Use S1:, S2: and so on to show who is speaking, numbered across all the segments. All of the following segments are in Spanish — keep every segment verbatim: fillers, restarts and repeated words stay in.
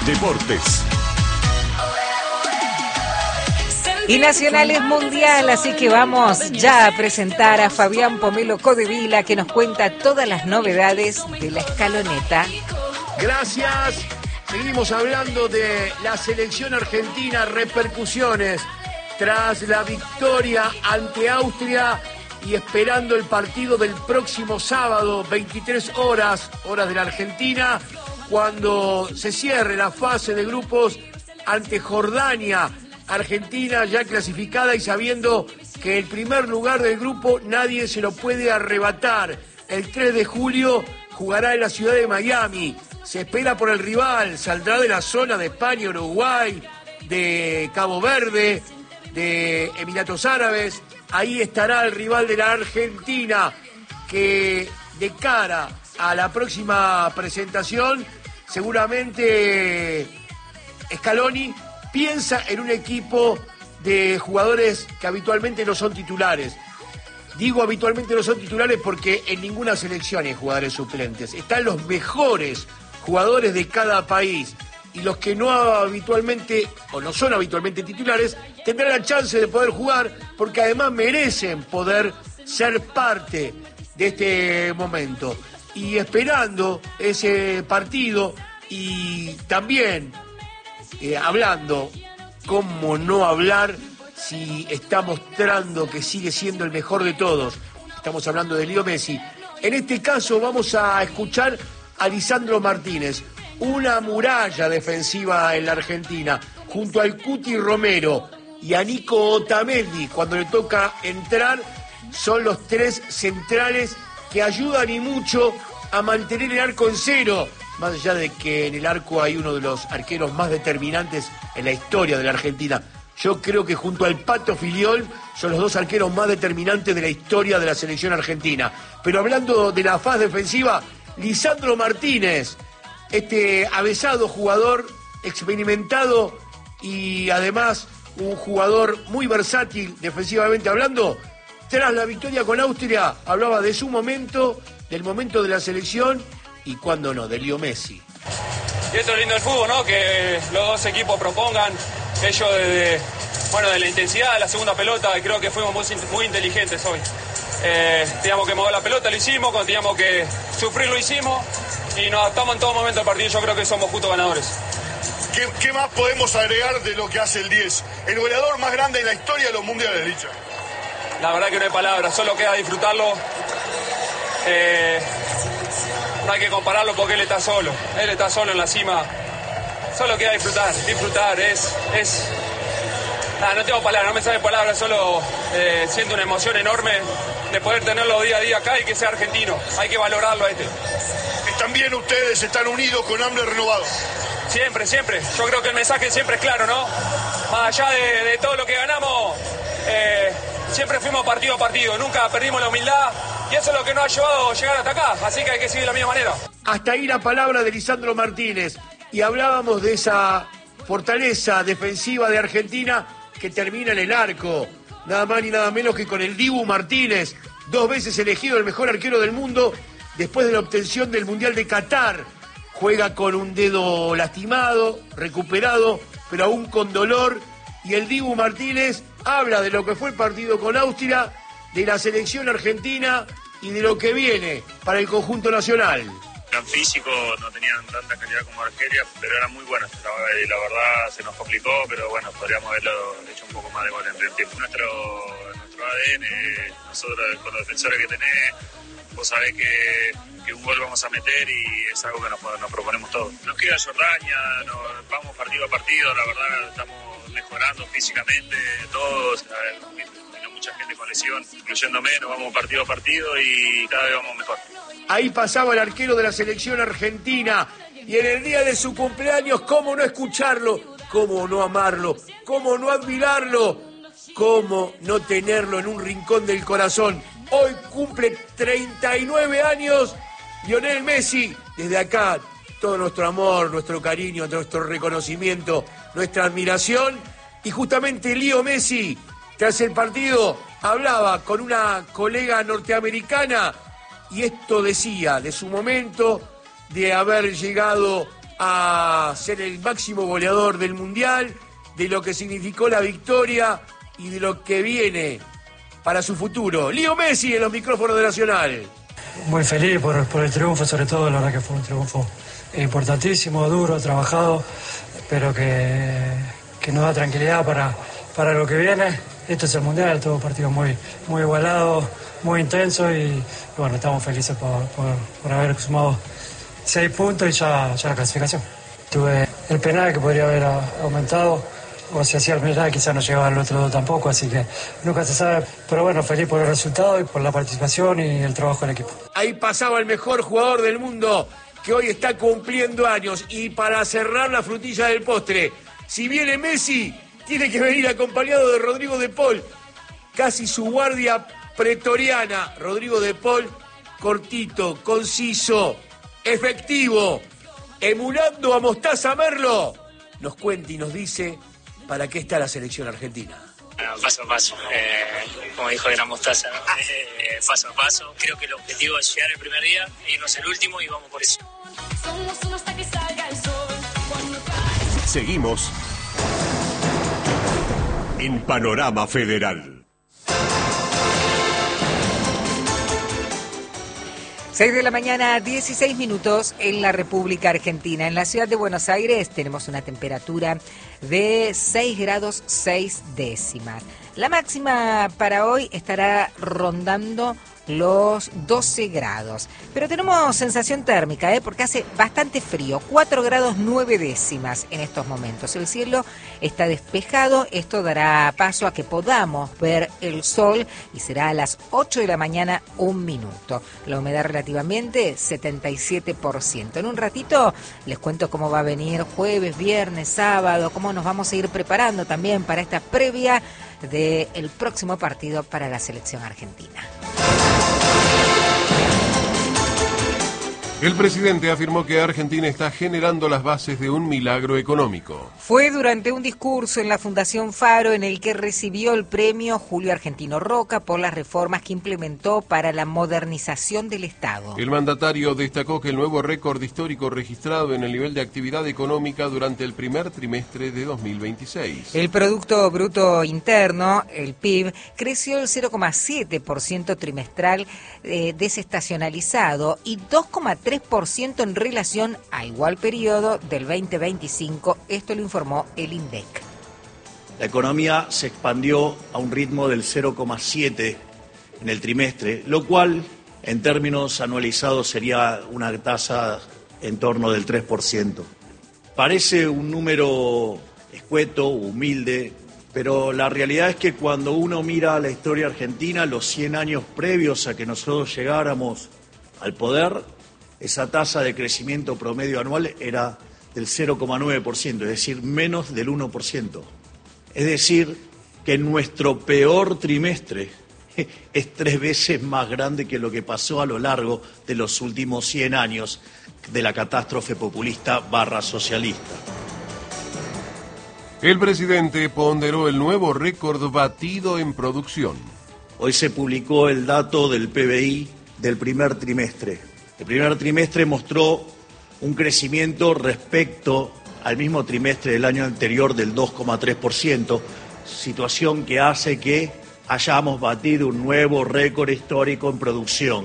S1: Deportes.
S2: Y Nacional es mundial, así que vamos ya a presentar a Fabián Pomelo Codevila, que nos cuenta todas las novedades de la escaloneta.
S3: Gracias. Seguimos hablando de la selección argentina, repercusiones tras la victoria ante Austria y esperando el partido del próximo sábado, veintitrés horas, horas de la Argentina, cuando se cierre la fase de grupos ante Jordania. Argentina ya clasificada y sabiendo que el primer lugar del grupo nadie se lo puede arrebatar. El tres de julio jugará en la ciudad de Miami. Se espera por el rival, saldrá de la zona de España, Uruguay, de Cabo Verde, de Emiratos Árabes. Ahí estará el rival de la Argentina, que de cara a la próxima presentación, seguramente Scaloni piensa en un equipo de jugadores que habitualmente no son titulares. Digo habitualmente no son titulares porque en ninguna selección hay jugadores suplentes. Están los mejores jugadores de cada país. Y los que no habitualmente, o no son habitualmente titulares, tendrán la chance de poder jugar porque además merecen poder ser parte de este momento. Y esperando ese partido y también Eh, hablando, ¿cómo no hablar si está mostrando que sigue siendo el mejor de todos? Estamos hablando de Leo Messi. En este caso vamos a escuchar a Lisandro Martínez, una muralla defensiva en la Argentina, junto al Cuti Romero y a Nico Otamendi. Cuando le toca entrar, son los tres centrales que ayudan y mucho a mantener el arco en cero. Más allá de que en el arco hay uno de los arqueros más determinantes en la historia de la Argentina. Yo creo que junto al Pato Filiol son los dos arqueros más determinantes de la historia de la selección argentina. Pero hablando de la faz defensiva, Lisandro Martínez, este avesado jugador, experimentado y además un jugador muy versátil defensivamente hablando, tras la victoria con Austria, hablaba de su momento, del momento de la selección, y cuándo no, de Leo Messi.
S4: Y esto es lindo del fútbol, ¿no? Que los dos equipos propongan, ellos desde, bueno, de la intensidad de la segunda pelota, creo que fuimos muy, muy inteligentes hoy. Eh, teníamos que mover la pelota, lo hicimos, cuando teníamos que sufrir, lo hicimos, y nos adaptamos en todo momento al partido. Yo creo que somos justos ganadores.
S5: ¿Qué, qué más podemos agregar de lo que hace el diez? El goleador más grande en la historia de los mundiales, dicho.
S4: La verdad que no hay palabras, solo queda disfrutarlo. Eh, No hay que compararlo porque él está solo, él está solo en la cima. Solo queda disfrutar, disfrutar, es... es... Nada, no tengo palabras, no me sale palabras, solo eh, siento una emoción enorme de poder tenerlo día a día acá y que sea argentino. Hay que valorarlo a este.
S5: Están bien ustedes, están unidos con hambre renovado.
S4: Siempre, siempre. Yo creo que el mensaje siempre es claro, ¿no? Más allá de, de todo lo que ganamos, eh, siempre fuimos partido a partido, nunca perdimos la humildad. Y eso es lo que nos ha llevado a llegar hasta acá, así que hay que seguir de la misma manera.
S3: Hasta ahí la palabra de Lisandro Martínez. Y hablábamos de esa fortaleza defensiva de Argentina que termina en el arco. Nada más ni nada menos que con el Dibu Martínez, dos veces elegido el mejor arquero del mundo después de la obtención del Mundial de Qatar. Juega con un dedo lastimado, recuperado, pero aún con dolor. Y el Dibu Martínez habla de lo que fue el partido con Austria, de la selección argentina y de lo que viene para el conjunto nacional.
S6: Eran físicos, no tenían tanta calidad como Argelia, pero eran muy buenos. La, la verdad se nos complicó, pero bueno, podríamos haberlo hecho un poco más de gol en el tiempo. Nuestro, nuestro A D N, nosotros con los defensores que tenés, vos sabés que, que un gol vamos a meter y es algo que nos, nos proponemos todos. Nos queda Jordania, nos vamos partido a partido, la verdad estamos mejorando físicamente, todos. Mucha gente con lesión, incluyéndome, nos vamos partido a partido y cada vez vamos mejor.
S3: Ahí pasaba el arquero de la selección argentina y en el día de su cumpleaños, ¿cómo no escucharlo? ¿Cómo no amarlo? ¿Cómo no admirarlo? ¿Cómo no tenerlo en un rincón del corazón? Hoy cumple treinta y nueve años Lionel Messi. Desde acá, todo nuestro amor, nuestro cariño, nuestro reconocimiento, nuestra admiración. Y justamente Leo Messi, tras el partido, hablaba con una colega norteamericana y esto decía de su momento, de haber llegado a ser el máximo goleador del Mundial, de lo que significó la victoria y de lo que viene para su futuro. Leo Messi en los micrófonos de Nacional.
S1: Muy feliz por, por el triunfo, sobre todo, la verdad que fue un triunfo importantísimo, duro, trabajado, pero que, que nos da tranquilidad para, para lo que viene. Esto es el Mundial, todo partido muy, muy igualado, muy intenso y, y bueno, estamos felices por, por, por haber sumado seis puntos y ya, ya la clasificación. Tuve el penal que podría haber aumentado, o si hacía el penal quizás no llegaba al otro dos tampoco, así que nunca se sabe. Pero bueno, feliz por el resultado y por la participación y el trabajo del equipo.
S3: Ahí pasaba el mejor jugador del mundo, que hoy está cumpliendo años. Y para cerrar la frutilla del postre, si viene Messi, tiene que venir acompañado de Rodrigo de Paul, casi su guardia pretoriana. Rodrigo de Paul, cortito, conciso, efectivo, emulando a Mostaza Merlo, nos cuenta y nos dice para qué está la selección argentina.
S7: Paso a paso, eh, como dijo Gran Mostaza, ¿no? eh, paso a paso. Creo que el objetivo es llegar el primer día, irnos el último y vamos por eso.
S8: Seguimos en Panorama Federal.
S2: seis de la mañana, dieciséis minutos en la República Argentina. En la ciudad de Buenos Aires tenemos una temperatura de seis grados seis décimas. La máxima para hoy estará rondando los doce grados. Pero tenemos sensación térmica, ¿eh? Porque hace bastante frío, cuatro grados nueve décimas en estos momentos. El cielo está despejado, esto dará paso a que podamos ver el sol y será a las ocho de la mañana un minuto. La humedad relativamente setenta y siete por ciento. En un ratito les cuento cómo va a venir jueves, viernes, sábado, cómo nos vamos a ir preparando también para esta previa del próximo partido para la selección argentina.
S9: El presidente afirmó que Argentina está generando las bases de un milagro económico.
S2: Fue durante un discurso en la Fundación Faro en el que recibió el premio Julio Argentino Roca por las reformas que implementó para la modernización del Estado.
S9: El mandatario destacó que el nuevo récord histórico registrado en el nivel de actividad económica durante el primer trimestre de dos mil veintiséis.
S2: El Producto Bruto Interno, el P I B, creció el cero coma siete por ciento trimestral eh, desestacionalizado y dos coma tres por ciento en relación a igual periodo del veinte veinticinco, esto lo informó el INDEC.
S10: La economía se expandió a un ritmo del cero coma siete en el trimestre, lo cual en términos anualizados sería una tasa en torno del tres por ciento. Parece un número escueto, humilde, pero la realidad es que cuando uno mira la historia argentina, los cien años previos a que nosotros llegáramos al poder, esa tasa de crecimiento promedio anual era del cero coma nueve por ciento, es decir, menos del uno por ciento. Es decir, que nuestro peor trimestre es tres veces más grande que lo que pasó a lo largo de los últimos cien años de la catástrofe populista barra socialista.
S9: El presidente ponderó el nuevo récord batido en producción.
S10: Hoy se publicó el dato del P B I del primer trimestre. El primer trimestre mostró un crecimiento respecto al mismo trimestre del año anterior del dos coma tres por ciento, situación que hace que hayamos batido un nuevo récord histórico en producción.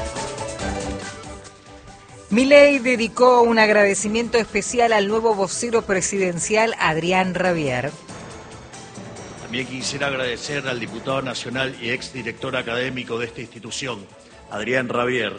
S2: Milei dedicó un agradecimiento especial al nuevo vocero presidencial Adrián Rabier.
S10: También quisiera agradecer al diputado nacional y exdirector académico de esta institución, Adrián Rabier.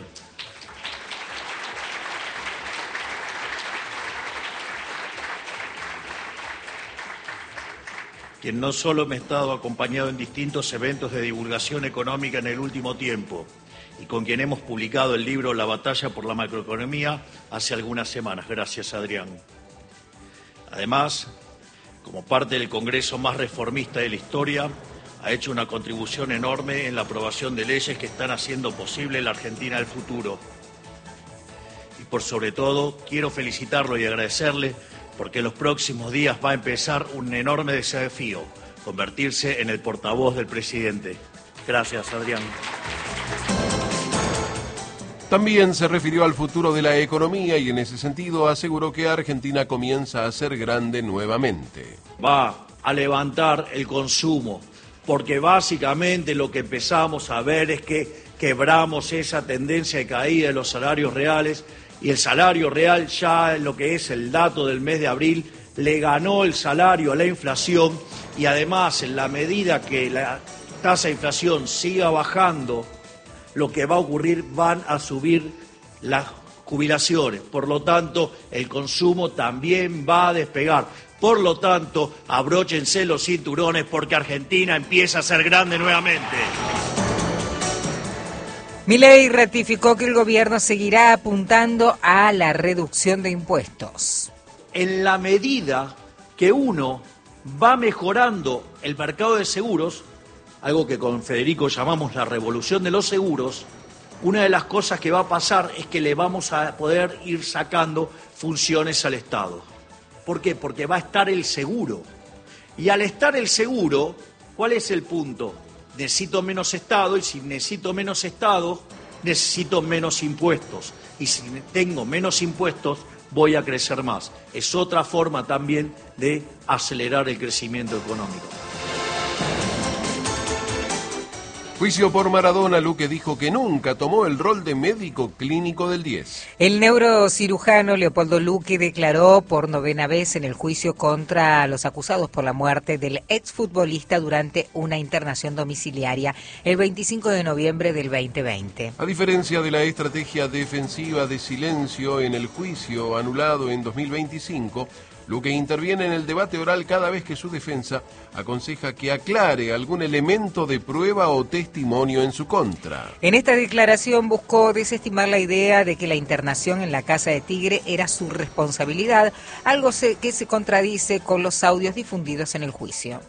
S10: Quien no solo me ha estado acompañado en distintos eventos de divulgación económica en el último tiempo, y con quien hemos publicado el libro La batalla por la macroeconomía hace algunas semanas. Gracias, Adrián. Además, como parte del Congreso más reformista de la historia, ha hecho una contribución enorme en la aprobación de leyes que están haciendo posible la Argentina del futuro. Y por sobre todo, quiero felicitarlo y agradecerle porque en los próximos días va a empezar un enorme desafío, convertirse en el portavoz del presidente. Gracias, Adrián.
S9: También se refirió al futuro de la economía y en ese sentido aseguró que Argentina comienza a ser grande nuevamente.
S10: Va a levantar el consumo, porque básicamente lo que empezamos a ver es que quebramos esa tendencia de caída de los salarios reales y el salario real ya en lo que es el dato del mes de abril le ganó el salario a la inflación y además en la medida que la tasa de inflación siga bajando, lo que va a ocurrir, van a subir las jubilaciones. Por lo tanto, el consumo también va a despegar. Por lo tanto, abróchense los cinturones porque Argentina empieza a ser grande nuevamente.
S2: Milei ratificó que el gobierno seguirá apuntando a la reducción de impuestos.
S10: En la medida que uno va mejorando el mercado de seguros, algo que con Federico llamamos la revolución de los seguros, una de las cosas que va a pasar es que le vamos a poder ir sacando funciones al Estado. ¿Por qué? Porque va a estar el seguro. Y al estar el seguro, ¿cuál es el punto? Necesito menos Estado y si necesito menos Estado, necesito menos impuestos. Y si tengo menos impuestos, voy a crecer más. Es otra forma también de acelerar el crecimiento económico.
S9: Juicio por Maradona, Luque dijo que nunca tomó el rol de médico clínico del diez.
S2: El neurocirujano Leopoldo Luque declaró por novena vez en el juicio contra los acusados por la muerte del exfutbolista durante una internación domiciliaria el veinticinco de noviembre del veinte veinte.
S9: A diferencia de la estrategia defensiva de silencio en el juicio anulado en dos mil veinticinco, Luque interviene en el debate oral cada vez que su defensa aconseja que aclare algún elemento de prueba o testimonio en su contra.
S2: En esta declaración buscó desestimar la idea de que la internación en la Casa de Tigre era su responsabilidad, algo que se contradice con los audios difundidos en el juicio.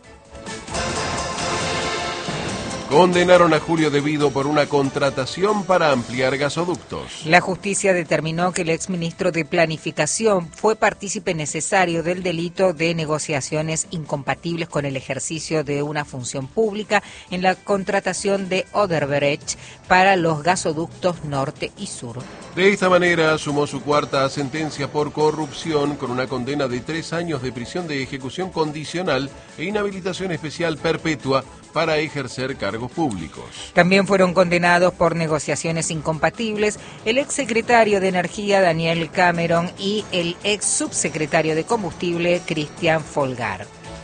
S9: Condenaron a Julio De Vido por una contratación para ampliar gasoductos.
S2: La justicia determinó que el exministro de Planificación fue partícipe necesario del delito de negociaciones incompatibles con el ejercicio de una función pública en la contratación de Odebrecht para los gasoductos norte y sur.
S9: De esta manera sumó su cuarta sentencia por corrupción con una condena de tres años de prisión de ejecución condicional e inhabilitación especial perpetua para ejercer cargos públicos.
S2: También fueron condenados por negociaciones incompatibles el exsecretario de Energía Daniel Cameron y el ex subsecretario de Combustible Cristian Folgar.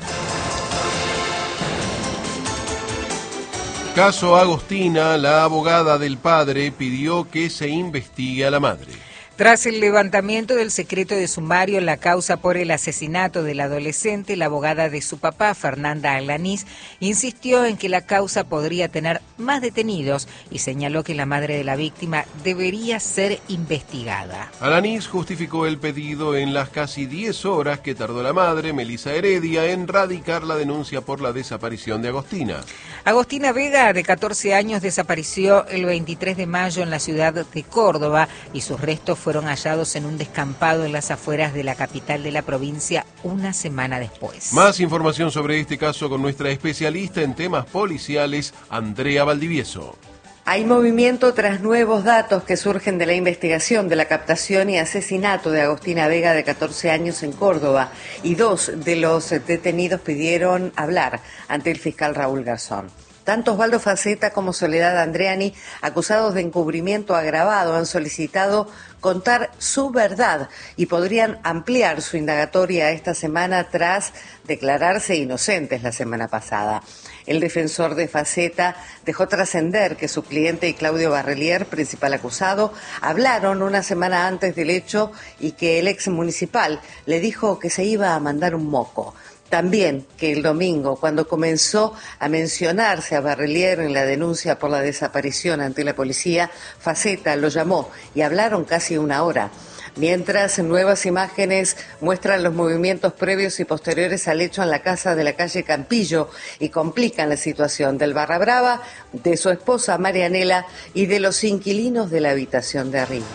S9: Caso Agostina, la abogada del padre pidió que se investigue a la madre.
S2: Tras el levantamiento del secreto de sumario en la causa por el asesinato del adolescente, la abogada de su papá, Fernanda Alanís, insistió en que la causa podría tener más detenidos y señaló que la madre de la víctima debería ser investigada.
S9: Alanís justificó el pedido en las casi diez horas que tardó la madre, Melisa Heredia, en radicar la denuncia por la desaparición de Agostina.
S2: Agostina Vega, de catorce años, desapareció el veintitrés de mayo en la ciudad de Córdoba y sus restos fueron hallados en un descampado en las afueras de la capital de la provincia una semana después.
S9: Más información sobre este caso con nuestra especialista en temas policiales, Andrea Valdivieso.
S11: Hay movimiento tras nuevos datos que surgen de la investigación de la captación y asesinato de Agostina Vega, de catorce años, en Córdoba, y dos de los detenidos pidieron hablar ante el fiscal Raúl Garzón. Tanto Osvaldo Faceta como Soledad Andreani, acusados de encubrimiento agravado, han solicitado contar su verdad y podrían ampliar su indagatoria esta semana tras declararse inocentes la semana pasada. El defensor de Faceta dejó trascender que su cliente y Claudio Barrelier, principal acusado, hablaron una semana antes del hecho y que el ex municipal le dijo que se iba a mandar un moco. También que el domingo, cuando comenzó a mencionarse a Barrelier en la denuncia por la desaparición ante la policía, Faceta lo llamó y hablaron casi una hora. Mientras, nuevas imágenes muestran los movimientos previos y posteriores al hecho en la casa de la calle Campillo y complican la situación del Barra Brava, de su esposa Marianela y de los inquilinos de la habitación de arriba.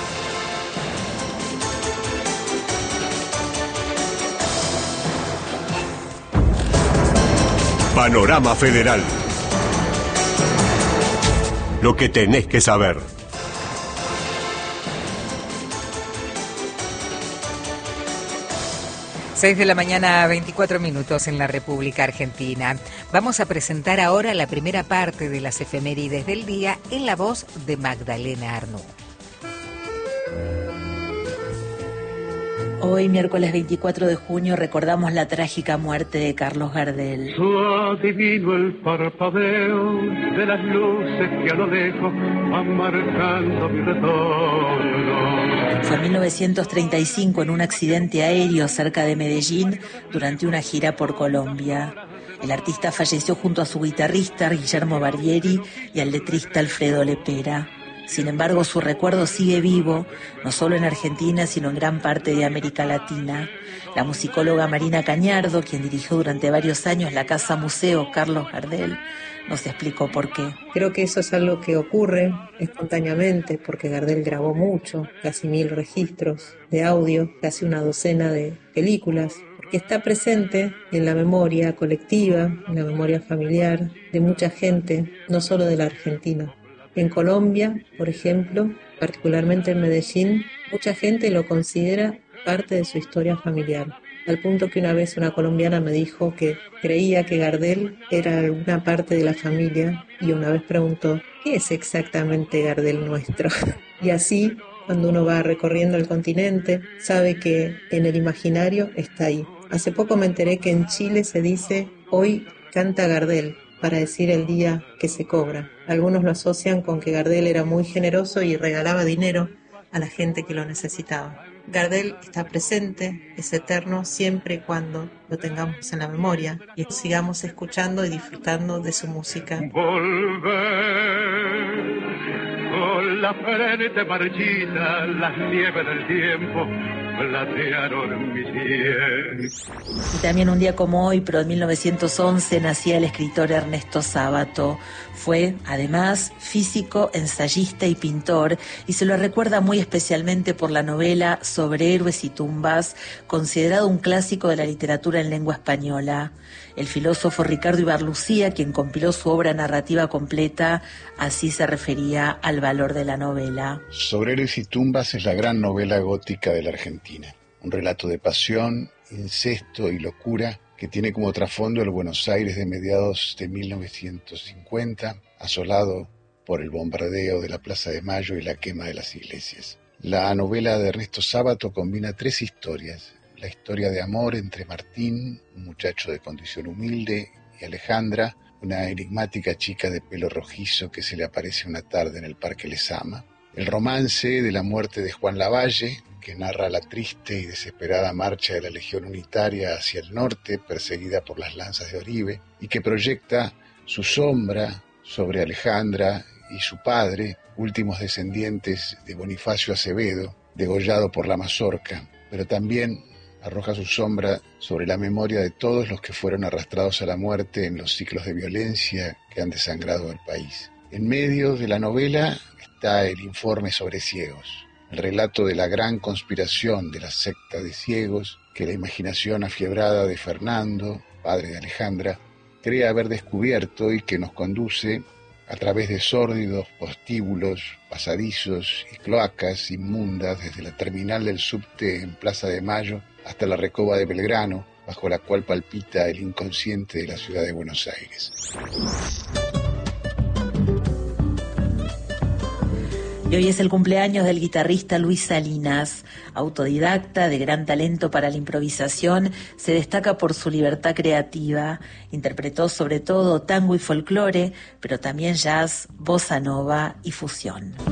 S8: Panorama Federal. Lo que tenés que saber.
S2: seis de la mañana, veinticuatro minutos en la República Argentina. Vamos a presentar ahora la primera parte de las efemérides del día en la voz de Magdalena Arnú.
S12: Hoy, miércoles veinticuatro de junio, recordamos la trágica muerte de Carlos Gardel.
S13: Adivino el parpadeo de las luces que a lo lejos van marcando mi retorno.
S12: Fue en mil novecientos treinta y cinco en un accidente aéreo cerca de Medellín durante una gira por Colombia. El artista falleció junto a su guitarrista Guillermo Barbieri y al letrista Alfredo Lepera. Sin embargo, su recuerdo sigue vivo, no solo en Argentina, sino en gran parte de América Latina. La musicóloga Marina Cañardo, quien dirigió durante varios años la Casa Museo Carlos Gardel, nos explicó por qué.
S14: Creo que eso es algo que ocurre espontáneamente, porque Gardel grabó mucho, casi mil registros de audio, casi una docena de películas, porque está presente en la memoria colectiva, en la memoria familiar de mucha gente, no solo de la Argentina. En Colombia, por ejemplo, particularmente en Medellín, mucha gente lo considera parte de su historia familiar, al punto que una vez una colombiana me dijo que creía que Gardel era alguna parte de la familia y una vez preguntó, ¿qué es exactamente Gardel nuestro? Y así, cuando uno va recorriendo el continente, sabe que en el imaginario está ahí. Hace poco me enteré que en Chile se dice, hoy canta Gardel, para decir el día que se cobra. Algunos lo asocian con que Gardel era muy generoso y regalaba dinero a la gente que lo necesitaba. Gardel está presente, es eterno siempre y cuando lo tengamos en la memoria y sigamos escuchando y disfrutando de su música.
S13: Volver con la frente marchita, las nieves del tiempo platearon mi piel.
S12: Y también un día como hoy, pero en mil novecientos once, nacía el escritor Ernesto Sábato. Fue, además, físico, ensayista y pintor, y se lo recuerda muy especialmente por la novela Sobre héroes y tumbas, considerado un clásico de la literatura en lengua española. El filósofo Ricardo Ibarlucía, quien compiló su obra narrativa completa, así se refería al valor de la novela.
S15: Sobre héroes y tumbas es la gran novela gótica de la Argentina. Un relato de pasión, incesto y locura que tiene como trasfondo el Buenos Aires de mediados de mil novecientos cincuenta, asolado por el bombardeo de la Plaza de Mayo y la quema de las iglesias. La novela de Ernesto Sábato combina tres historias. La historia de amor entre Martín, un muchacho de condición humilde, y Alejandra, una enigmática chica de pelo rojizo que se le aparece una tarde en el Parque Lezama. El romance de la muerte de Juan Lavalle, que narra la triste y desesperada marcha de la Legión Unitaria hacia el norte, perseguida por las lanzas de Oribe, y que proyecta su sombra sobre Alejandra y su padre, últimos descendientes de Bonifacio Acevedo, degollado por la mazorca, pero también arroja su sombra sobre la memoria de todos los que fueron arrastrados a la muerte en los ciclos de violencia que han desangrado el país. En medio de la novela está el informe sobre ciegos, el relato de la gran conspiración de la secta de ciegos que la imaginación afiebrada de Fernando, padre de Alejandra, cree haber descubierto y que nos conduce a través de sórdidos postíbulos, pasadizos y cloacas inmundas desde la terminal del subte en Plaza de Mayo hasta la Recoba de Belgrano, bajo la cual palpita el inconsciente de la ciudad de Buenos Aires.
S12: Y hoy es el cumpleaños del guitarrista Luis Salinas. Autodidacta, de gran talento para la improvisación, se destaca por su libertad creativa. Interpretó sobre todo tango y folclore, pero también jazz, bossa nova y fusión.